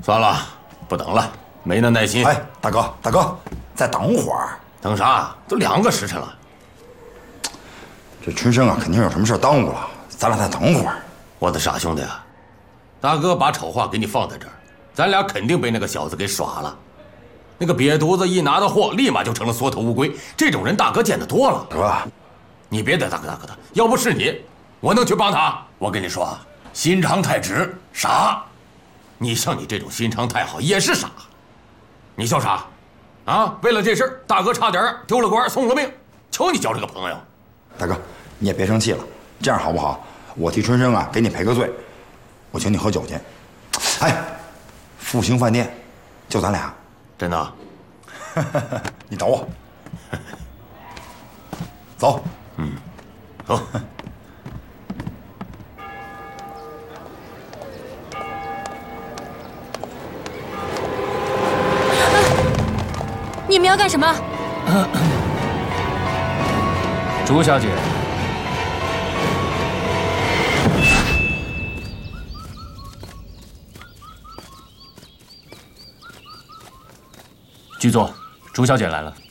算了，不等了，没那耐心。 哎，大哥，再等会儿。 等啥？都2个时辰了。 这春生啊，肯定有什么事耽误了，咱俩再等会儿。 我的傻兄弟啊，大哥把丑话给你放在这儿，咱俩肯定被那个小子给耍了。那个瘪犊子一拿到货，立马就成了缩头乌龟。这种人大哥见得多了， 是吧？ 你别得大哥的，要不是你，我能去帮他？我跟你说啊，心肠太直，傻。你像你这种心肠太好也是傻。你笑啥？啊！为了这事儿，大哥差点丢了官，送了命。求你交这个朋友。 大哥，你也别生气了，这样好不好？我替春生啊给你赔个罪，我请你喝酒去。哎，复兴饭店，就咱俩。 真的？ 你等我。走。 走。 你们要干什么？ 朱小姐，剧座，朱小姐来了。